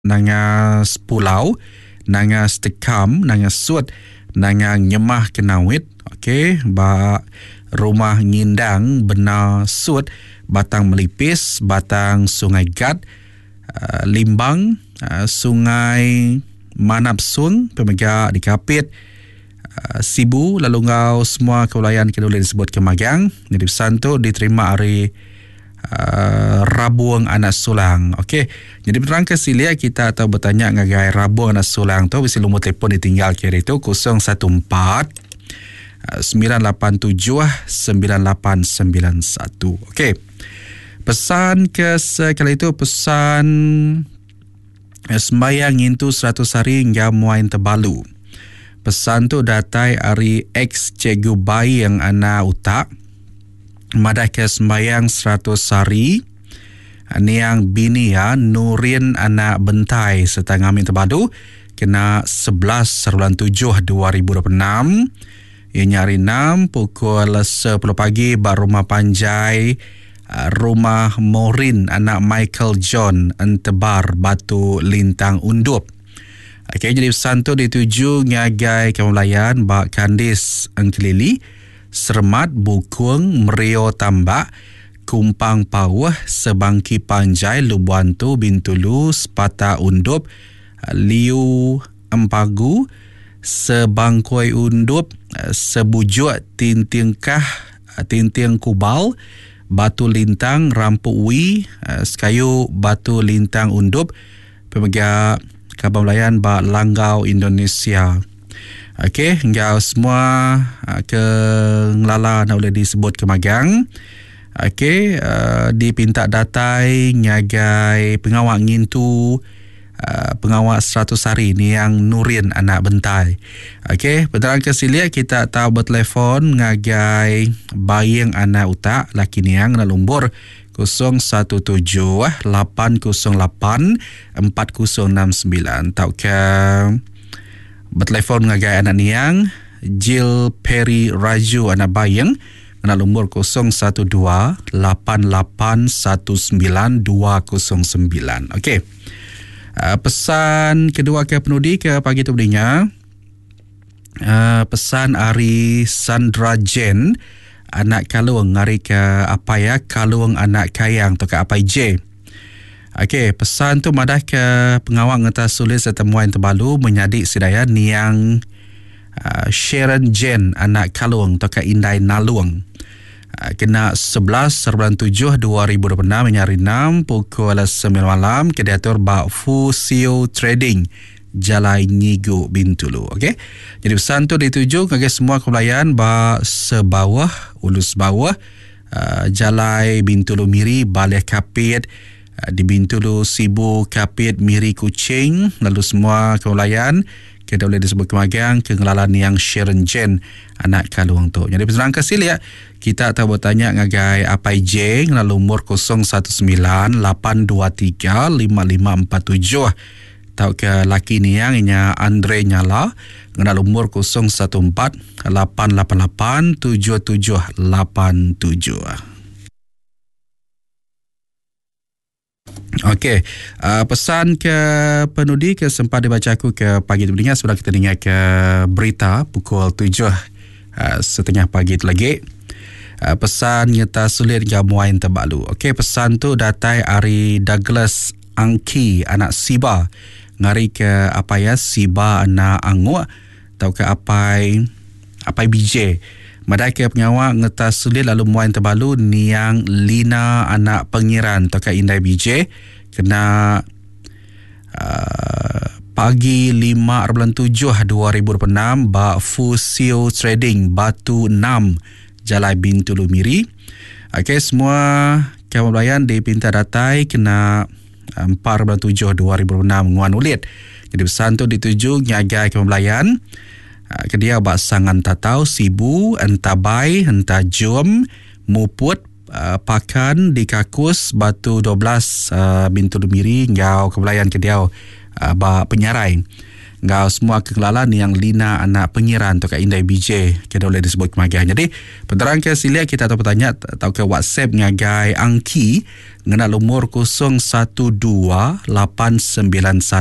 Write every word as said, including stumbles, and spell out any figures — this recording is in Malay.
nanga pulau, nanga stekam, nanga sud, nanga nyemah kenawit, okey, ba rumah ngindang benar sud, batang melipis, batang sungai Gat, uh, Limbang, uh, sungai Manapsung, Pemegak di Kapit, uh, Sibu, lalu ngau semua kewilayahan kedua disebut Kemagang. Jadi pesan tu diterima hari uh, Rabuang Anak Sulang. Okey. Jadi berang ke sila kita atau bertanya ngagai Rabuang Anak Sulang tu, bisa nombor telefon ditinggal kiri tu kosong satu empat sembilan lapan tujuh sembilan lapan sembilan satu. Okey. Pesan ke sekali itu pesan sembayang intu seratus hari hingga muain terbalu. Pesan tu datai hari ex cikgu bayi yang ana utak. Madah ke sembayang seratus hari. Ni yang bini ya Nurin anak bentai serta ngamin terbalu kena sebelas bulan tujuh dua ribu dua puluh enam. Ianya hari enam pukul sepuluh pagi bar rumah Panjai, rumah Morin anak Michael John Entebar Batu Lintang Undup. Okey, jadi pesan tu dituju ngagai kemulayan Bak Kandis Engkelili, Sermat Bukung Merio Tambak, Kumpang Pawah, Sebangki Panjai, Lubuantu Bintulu, Sepata Undup, Liu Empagu, Sebangkoi Undup, Sebujuk Tintingkah, Tinting Kubal, Batu Lintang, Rampuk Ui, Sekayu Batu Lintang Undup, Pemegak Kabar Melayan Bak Langgau Indonesia. Okey, hingga semua ke ngelala nak boleh disebut Kemagang. Okey, uh, dipinta datai ngagai pengawal ngintu uh, pengawal seratus hari ni yang Nurin anak bentai. Okey, betul ke silia kita tahu bertelefon ngagai bayang anak utak laki ni yang nalumbur kosong satu tujuh lapan kosong lapan empat kosong enam sembilan. Tahu ke bertelefon ngagai anak ni yang Jill Perry Raju anak bayang kena nombor kosong satu dua lapan lapan satu sembilan dua kosong sembilan. Okey. Uh, pesan kedua ke penudi ke pagi tu berinya. Uh, pesan Ari Sandra Jen anak Kaluang ngari ke apa ya Kaluang anak Kayang atau ke apa J. Okey, pesan tu madah ke pengawal ngetas sulis temuan terbalu menyadik sedaya niang uh, Sharon Jen anak Kaluang atau ke Indai Naluang. Kena sebelas bulan tujuh dua ribu dua puluh enam menyari enam pukul sembilan malam ke diatur Bak Fusio Trading Jalai Nyigu Bintulu. Okey. Jadi pesan tu dituju kepada semua kewilayahan Bak Sebawah, Ulus Bawah, uh, Jalai Bintulu Miri, Balai Kapit, uh, di Bintulu Sibu Kapit Miri Kuching, lalu semua kewilayahan kita boleh disebut Kemagang kengelalan yang Sharon Jen anak Kaluang tu. Jadi pesan kasih ya. Kita tahu bertanya ngagai apa J lalu umur kosong satu sembilan lapan dua tiga lima lima empat tujuh. Tahu ke laki ni yang inya Andre Nyala lalu umur kosong satu empat lapan lapan lapan tujuh tujuh lapan tujuh. Okey, uh, pesan ke penudi ke sempat dibaca aku ke pagi tu dengar sebelum kita dengar ke berita pukul tujuh uh, setengah pagi tu lagi. Uh, pesan nyata sulit gamuain terbalu. Okey, pesan tu datai Ari Douglas Angki anak Siba ngari ke apa ya Siba anak Angua atau ke apai apai B J. Madai ke pengawal ngetas sulit lalu muain terbalu niang Lina anak pengiran atau ke Indai B J kena uh, pagi lima bulan tujuh dua ribu dua puluh enam Bak Fusio Trading Batu enam Jalai Bintulu Miri. Okey, semua kawalan dipinta datai kena empat bulan tujuh dua ribu dua puluh enam nguan ulit. Jadi pesan tu dituju nyagai kemulayan ke dia Bak Sangan Tatau Sibu Entabai Entajum Muput uh, Pakan di Kakus Batu dua belas uh, Bintulu Miri ngau kemulayan ke dia uh, Bak Penyarai. Ngau semua kegelalan yang Lina anak pengiran tu kat Indai B J. Kita boleh disebut kemagian. Jadi, penterang ke sila kita tahu bertanya atau ke WhatsApp ngagai Angki. Ngena lumur kosong satu dua lapan sembilan satu.